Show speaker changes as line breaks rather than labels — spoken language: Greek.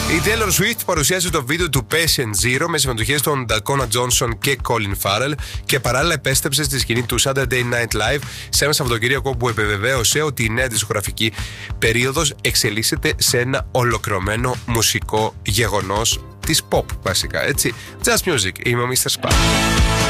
Η Taylor Swift παρουσίασε το βίντεο του Patient Zero με συμμετοχές των Dakota Johnson και Colin Farrell και παράλληλα επέστρεψε στη σκηνή του Saturday Night Live σε ένα Σαββατοκύριακο που επιβεβαίωσε ότι η νέα δισκογραφική περίοδος εξελίσσεται σε ένα ολοκληρωμένο μουσικό γεγονός της pop βασικά, έτσι. Just Music, είμαι ο Mr. Spa.